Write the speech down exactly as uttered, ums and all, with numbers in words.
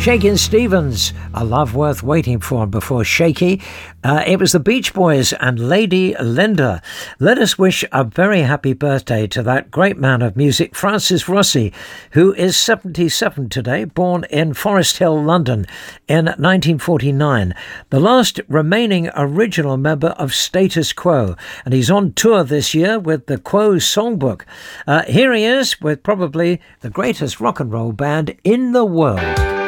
Shakin' Stevens, A Love Worth Waiting For. Before Shaky, uh, it was the Beach Boys and Lady Linda. Let us wish a very happy birthday to that great man of music, Francis Rossi, who is seventy-seven today, born in Forest Hill, London in nineteen forty-nine. The last remaining original member of Status Quo, and he's on tour this year with the Quo Songbook. Uh, here he is with probably the greatest rock and roll band in the world.